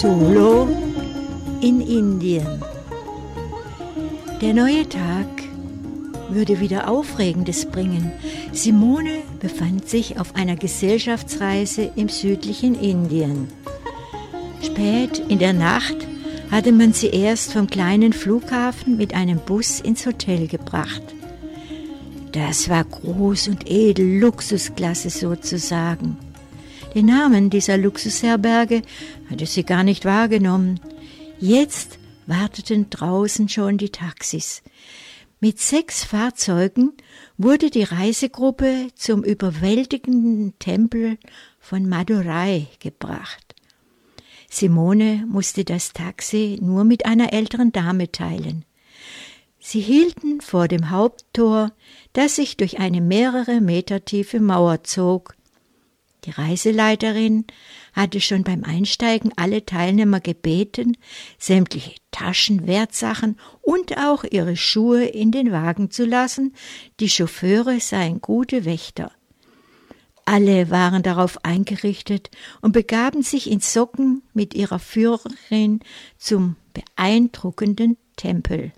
Solo in Indien. Der neue Tag würde wieder Aufregendes bringen. Simone befand sich auf einer Gesellschaftsreise im südlichen Indien. Spät in der Nacht hatte man sie erst vom kleinen Flughafen mit einem Bus ins Hotel gebracht. Das war groß und edel, Luxusklasse sozusagen. Den Namen dieser Luxusherberge hatte sie gar nicht wahrgenommen. Jetzt warteten draußen schon die Taxis. Mit 6 Fahrzeugen wurde die Reisegruppe zum überwältigenden Tempel von Madurai gebracht. Simone musste das Taxi nur mit einer älteren Dame teilen. Sie hielten vor dem Haupttor, das sich durch eine mehrere Meter tiefe Mauer zog. Die Reiseleiterin hatte schon beim Einsteigen alle Teilnehmer gebeten, sämtliche Taschen, Wertsachen und auch ihre Schuhe in den Wagen zu lassen. Die Chauffeure seien gute Wächter. Alle waren darauf eingerichtet und begaben sich in Socken mit ihrer Führerin zum beeindruckenden Tempel.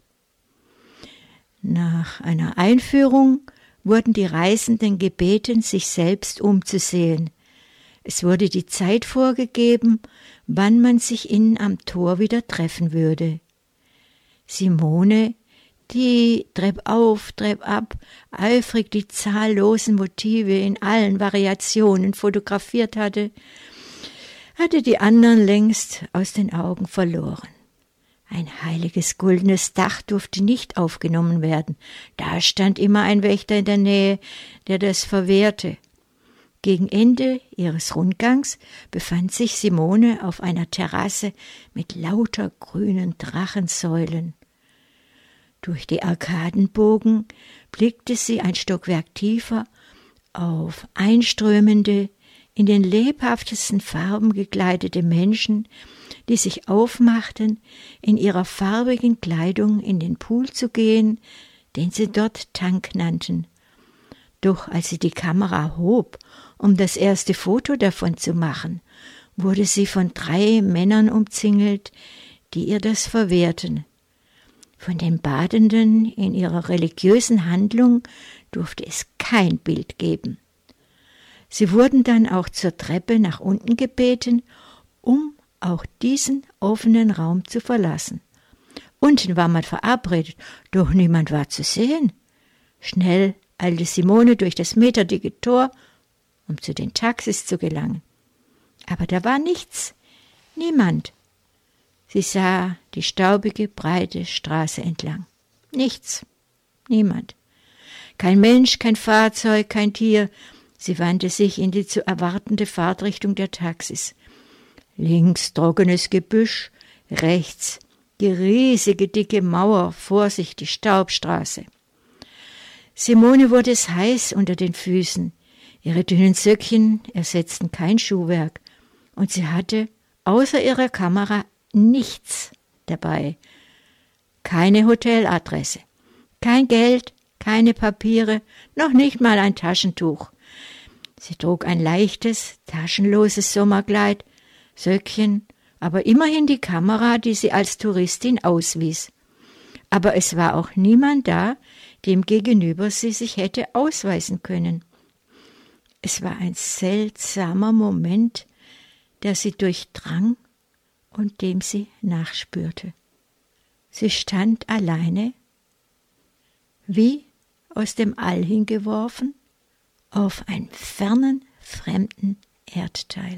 Nach einer Einführung wurden die Reisenden gebeten, sich selbst umzusehen. Es wurde die Zeit vorgegeben, wann man sich innen am Tor wieder treffen würde. Simone, die Trepp-auf, Trepp-ab, eifrig die zahllosen Motive in allen Variationen fotografiert hatte die anderen längst aus den Augen verloren. Ein heiliges goldenes Dach durfte nicht aufgenommen werden. Da stand immer ein Wächter in der Nähe, der das verwehrte. Gegen Ende ihres Rundgangs befand sich Simone auf einer Terrasse mit lauter grünen Drachensäulen. Durch die Arkadenbogen blickte sie ein Stockwerk tiefer auf einströmende, in den lebhaftesten Farben gekleidete Menschen, die sich aufmachten, in ihrer farbigen Kleidung in den Pool zu gehen, den sie dort Tank nannten. Doch als sie die Kamera hob, um das erste Foto davon zu machen, wurde sie von 3 Männern umzingelt, die ihr das verwehrten. Von den Badenden in ihrer religiösen Handlung durfte es kein Bild geben. Sie wurden dann auch zur Treppe nach unten gebeten, um auch diesen offenen Raum zu verlassen. Unten war man verabredet, doch niemand war zu sehen. Schnell eilte Simone durch das meterdicke Tor, um zu den Taxis zu gelangen. Aber da war nichts, niemand. Sie sah die staubige, breite Straße entlang. Nichts, niemand. Kein Mensch, kein Fahrzeug, kein Tier. Sie wandte sich in die zu erwartende Fahrtrichtung der Taxis. Links trockenes Gebüsch, rechts die riesige, dicke Mauer, vor sich die Staubstraße. Simone wurde es heiß unter den Füßen. Ihre dünnen Söckchen ersetzten kein Schuhwerk und sie hatte außer ihrer Kamera nichts dabei. Keine Hoteladresse, kein Geld, keine Papiere, noch nicht mal ein Taschentuch. Sie trug ein leichtes, taschenloses Sommerkleid, Söckchen, aber immerhin die Kamera, die sie als Touristin auswies. Aber es war auch niemand da, dem gegenüber sie sich hätte ausweisen können. Es war ein seltsamer Moment, der sie durchdrang und dem sie nachspürte. Sie stand alleine, wie aus dem All hingeworfen, auf einen fernen, fremden Erdteil.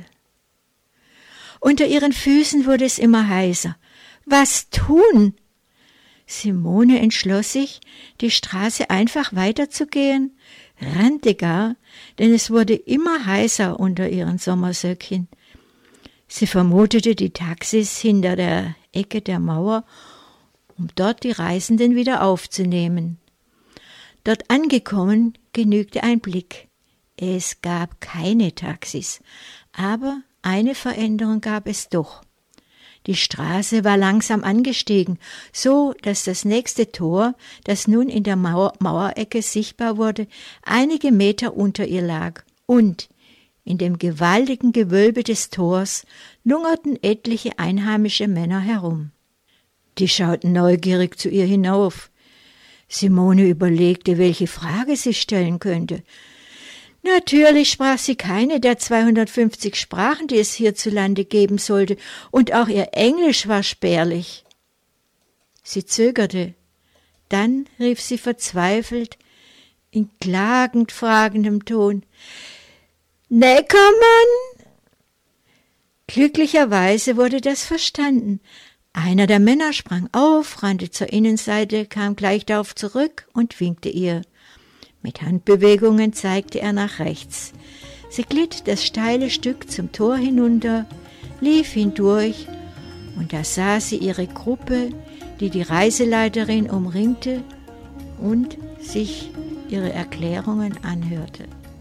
Unter ihren Füßen wurde es immer heißer. Was tun? Simone entschloss sich, die Straße einfach weiterzugehen, rannte gar, denn es wurde immer heißer unter ihren Sommersöckchen. Sie vermutete die Taxis hinter der Ecke der Mauer, um dort die Reisenden wieder aufzunehmen. Dort angekommen genügte ein Blick. Es gab keine Taxis, aber eine Veränderung gab es doch. Die Straße war langsam angestiegen, so dass das nächste Tor, das nun in der Mauerecke sichtbar wurde, einige Meter unter ihr lag. Und In dem gewaltigen Gewölbe des Tors lungerten etliche einheimische Männer herum. Die schauten neugierig zu ihr hinauf. Simone überlegte, welche Frage sie stellen könnte. Natürlich sprach sie keine der 250 Sprachen, die es hierzulande geben sollte, und auch ihr Englisch war spärlich. Sie zögerte. Dann rief sie verzweifelt, in klagend fragendem Ton: »Neckermann?« Glücklicherweise wurde das verstanden. Einer der Männer sprang auf, rannte zur Innenseite, kam gleich darauf zurück und winkte ihr. Mit Handbewegungen zeigte er nach rechts. Sie glitt das steile Stück zum Tor hinunter, lief hindurch, und da sah sie ihre Gruppe, die die Reiseleiterin umringte und sich ihre Erklärungen anhörte.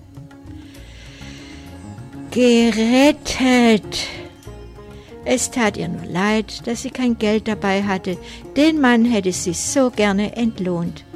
Gerettet! Es tat ihr nur leid, dass sie kein Geld dabei hatte. Den Mann hätte sie so gerne entlohnt.